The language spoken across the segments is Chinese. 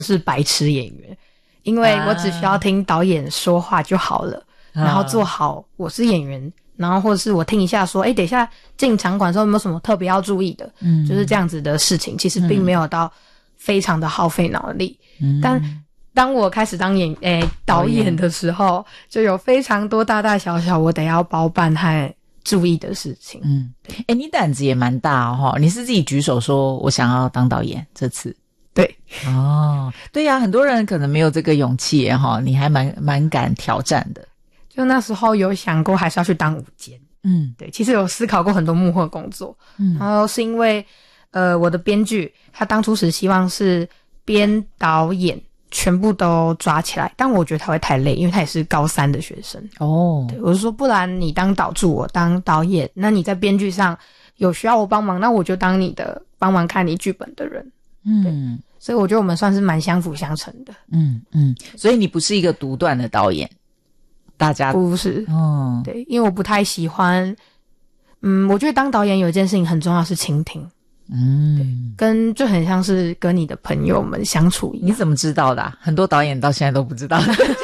是白痴演员，因为我只需要听导演说话就好了，然后做好我是演员，然后或者是我听一下说等一下进场馆的时候有没有什么特别要注意的，就是这样子的事情，其实并没有到非常的耗费脑力。但当我开始当导演的时候，就有非常多大大小小我得要包办和注意的事情。 你胆子也蛮大哦，你是自己举手说我想要当导演这次？ 对。 对呀，很多人可能没有这个勇气你还蛮敢挑战的。 就那时候有想过还是要去当舞监。对，其实有思考过很多幕后工作。然后是因为我的编剧他当初是希望是编导演全部都抓起来，但我觉得他会太累，因为他也是高3的学生。对，我就说不然你当导助，我当导演，那你在编剧上有需要我帮忙，那我就当你的帮忙看你剧本的人。对，所以我觉得我们算是蛮相辅相成的。 所以你不是一个独断的导演，大家不是。对，因为我不太喜欢我觉得当导演有一件事情很重要，是倾听。对，就很像是跟你的朋友们相处一样。 你怎么知道的很多导演到现在都不知道。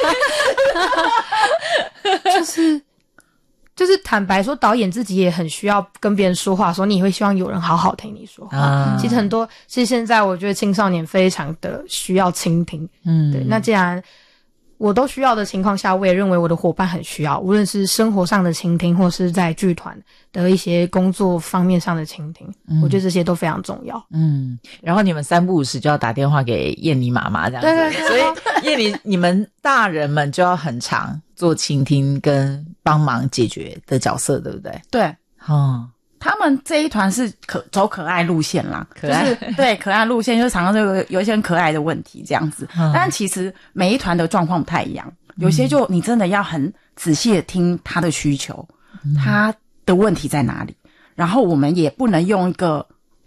就是坦白说，导演自己也很需要跟别人说话的时候，你也会希望有人好好听你说话。其实现在我觉得青少年非常的需要倾听。对，那既然我都需要的情况下，我也认为我的伙伴很需要，无论是生活上的倾听，或是在剧团的一些工作方面上的倾听，我觉得这些都非常重要。 然后你们3不5时就要打电话给燕妮妈妈这样子。 对， 所以燕妮你们大人们就要很常做倾听跟帮忙解决的角色，对不对？ 对。他们这一团是走可爱路线啦，就是对可爱路线，就是常常就有一些很可爱的问题这样子。但其实每一团的状况不太一样，有些就你真的要很仔细的听他的需求，他的问题在哪里，然后我们也不能用一个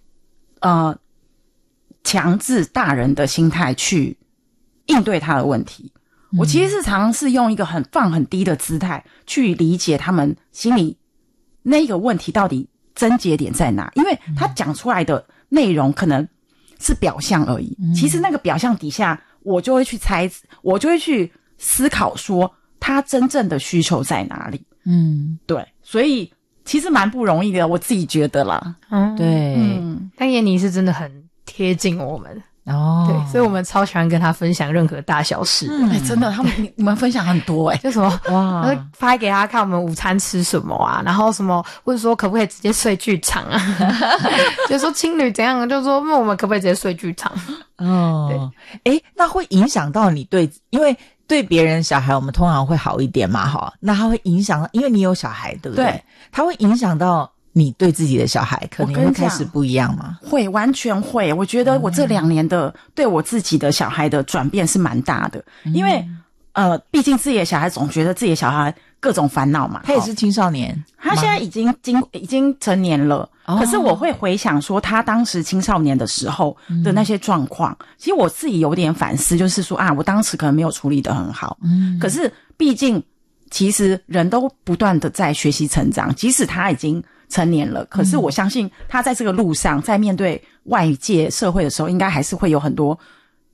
强制大人的心态去应对他的问题。我其实是常常是用一个放很低的姿态去理解他们心里那个问题到底症结点在哪，因为他讲出来的内容可能是表象而已，其实那个表象底下我就会去我就会去思考说他真正的需求在哪里。对，所以其实蛮不容易的，我自己觉得啦。 对。 但燕妮是真的很贴近我们。对，所以我们超喜欢跟他分享任何大小事。 真的，你们分享很多就什么哇，拍给他看我们午餐吃什么啊，然后什么或者说可不可以直接睡剧场啊，就说青旅怎样，就说那我们可不可以直接睡剧场。 对，那会影响到你因为对别人小孩我们通常会好一点嘛，那它会影响到，因为你有小孩对不对？对，它会影响到你对自己的小孩可能会开始不一样吗？ 会，完全会。我觉得我这2年的对我自己的小孩的转变是蛮大的。因为毕竟自己的小孩总觉得自己的小孩各种烦恼嘛。 他也是青少年， 他现在已经成年了。可是我会回想说他当时青少年的时候的那些状况，其实我自己有点反思，就是说我当时可能没有处理得很好。可是毕竟其实人都不断的在学习成长，即使他已经成年了，可是我相信他在这个路上，在面对外界社会的时候，应该还是会有很多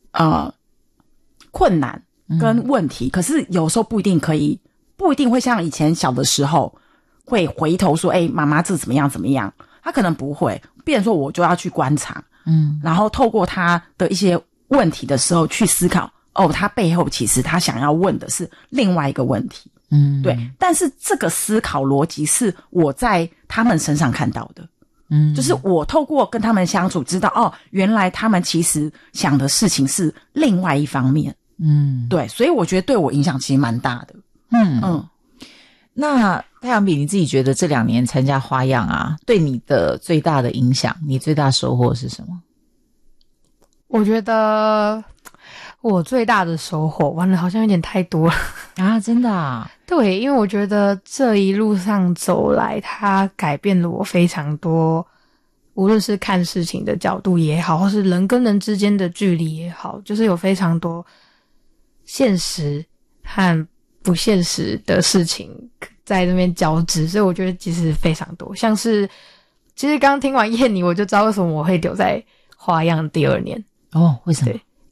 困难跟问题。可是有时候不一定会像以前小的时候会回头说妈妈这怎么样怎么样，他可能不会，变成说我就要去观察，然后透过他的一些问题的时候去思考，他背后其实他想要问的是另外一个问题。对，但是这个思考逻辑是我在他们身上看到的。就是我透过跟他们相处知道原来他们其实想的事情是另外一方面。对，所以我觉得对我影响其实蛮大的。 那太阳饼你自己觉得这2年参加花样对你的最大的影响，你最大收获是什么？ 我觉得我最大的收获，完了好像有点太多了真的啊？ 对，因为我觉得这一路上走来，它改变了我非常多，无论是看事情的角度也好，或是人跟人之间的距离也好，就是有非常多现实和不现实的事情在那边交织，所以我觉得其实非常多。像是其实刚听完燕妮，我就知道为什么我会留在花样第2年。 为什么？ 对，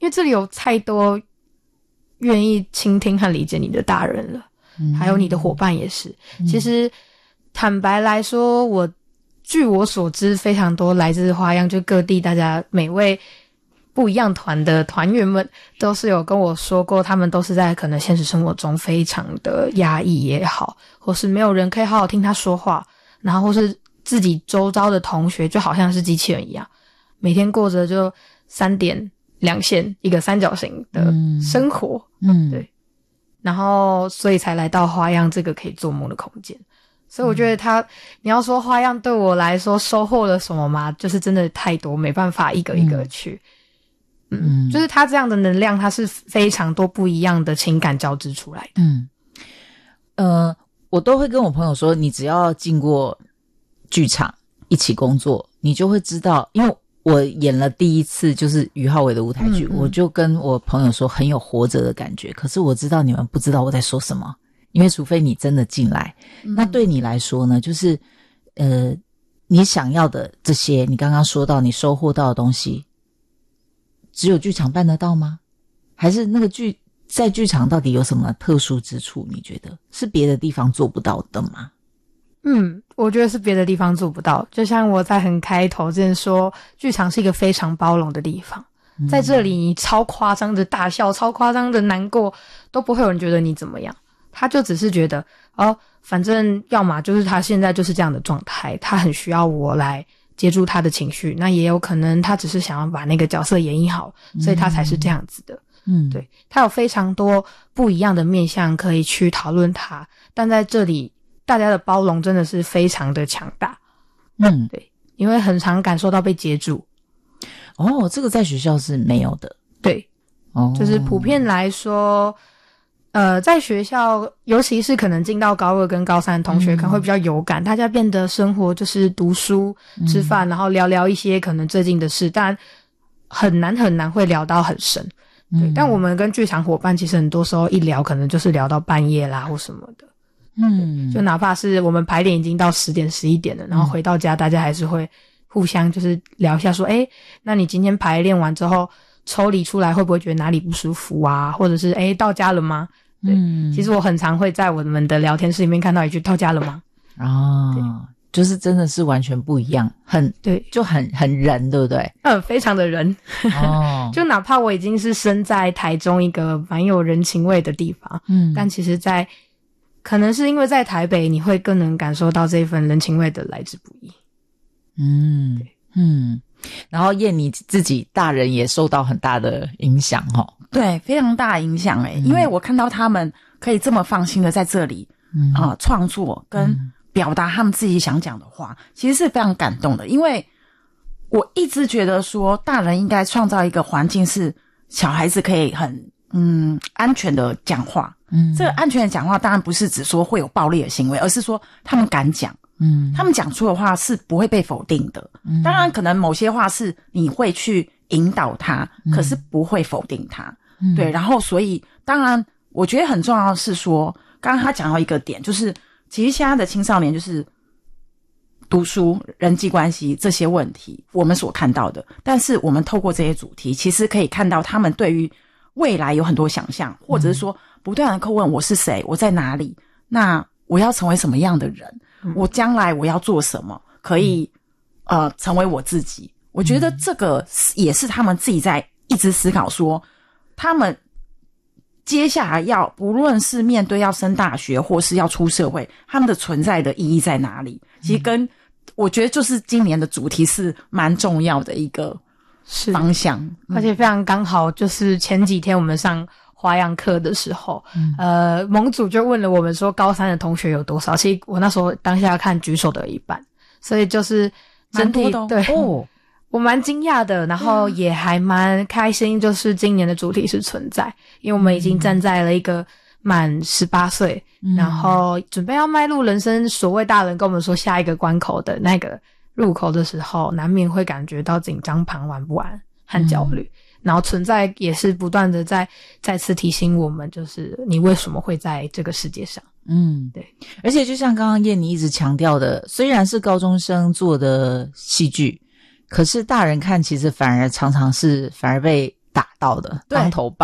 为这里有太多愿意倾听和理解你的大人了，还有你的伙伴也是。其实坦白来说，据我所知，非常多来自花样就各地大家每位不一样团的团员们都是有跟我说过，他们都是在可能现实生活中非常的压抑也好，或是没有人可以好好听他说话，然后或是自己周遭的同学就好像是机器人一样，每天过着就3点2线一个三角形的生活。对。然后所以才来到花样这个可以做梦的空间。所以我觉得你要说花样对我来说收获了什么吗？就是真的太多，没办法一个一个去。就是他这样的能量，它是非常多不一样的情感交织出来的。 我都会跟我朋友说，你只要进过剧场一起工作，你就会知道，因为我演了第一次就是于浩伟的舞台剧，我就跟我朋友说很有活着的感觉，可是我知道你们不知道我在说什么，因为除非你真的进来。那对你来说呢，就是你想要的这些，你刚刚说到你收获到的东西，只有剧场办得到吗？还是那个在剧场到底有什么特殊之处？你觉得是别的地方做不到的吗？ 我觉得是别的地方做不到。就像我在很开头之前说，剧场是一个非常包容的地方，在这里你超夸张的大笑，超夸张的难过，都不会有人觉得你怎么样。他就只是觉得反正要么就是他现在就是这样的状态，他很需要我来接住他的情绪，那也有可能他只是想要把那个角色演绎好，所以他才是这样子的。对，他有非常多不一样的面向可以去讨论他，但在这里大家的包容真的是非常的强大。对，因为很常感受到被接住。 这个在学校是没有的。 对，就是普遍来说在学校，尤其是可能进到高2跟高3的同学可能会比较有感，大家变得生活就是读书、吃饭，然后聊一些可能最近的事，但很难会聊到很深。对，但我们跟剧场伙伴其实很多时候一聊可能就是聊到半夜啦或什么的。就哪怕是我们排练已经到10点11点了，然后回到家大家还是会互相就是聊一下说那你今天排练完之后抽离出来会不会觉得哪里不舒服啊，或者是到家了吗？对，其实我很常会在我们的聊天室里面看到一句到家了吗？ 就是真的是完全不一样， 对， 就很人，对不对？ 非常的人。就哪怕我已经是身在台中一个蛮有人情味的地方，但其实可能是因为在台北你会更能感受到这份人情味的来之不易。 然后燕你自己大人也受到很大的影响对，非常大的影响因为我看到他们可以这么放心的在这里创作跟表达他们自己想讲的话，其实是非常感动的。因为我一直觉得说大人应该创造一个环境是小孩子可以很安全的讲话。这个安全的讲话当然不是指说会有暴力的行为，而是说他们敢讲。他们讲出的话是不会被否定的。当然可能某些话是你会去引导他，可是不会否定他。对，然后所以当然我觉得很重要的是说，刚刚他讲到一个点，就是其实现在的青少年就是读书、人际关系这些问题我们所看到的，但是我们透过这些主题其实可以看到他们对于未来有很多想象，或者是说不断的问我是谁，我在哪里，那我要成为什么样的人，我将来我要做什么可以成为我自己。我觉得这个也是他们自己在一直思考说，他们接下来不论是面对要升大学或是要出社会，他们的存在的意义在哪里，其实我觉得就是今年的主题是蛮重要的一个方向。 而且非常刚好就是前几天我们上花样课的时候，盟主就问了我们说高3的同学有多少，其实我那时候当下看举手的有一半，所以就是整体蛮多的对我蛮惊讶的，然后也还蛮开心，就是今年的主题是存在，因为我们已经站在了一个满18岁，然后准备要迈入人生所谓大人跟我们说下一个关口的那个入口的时候，难免会感觉到紧张、彷徨不安和焦虑。然后存在也是不断的再次提醒我们，就是你为什么会在这个世界上。对。 而且就像刚刚燕妮一直强调的，虽然是高中生做的戏剧，可是大人看其实反而常常是被打到的，当头棒。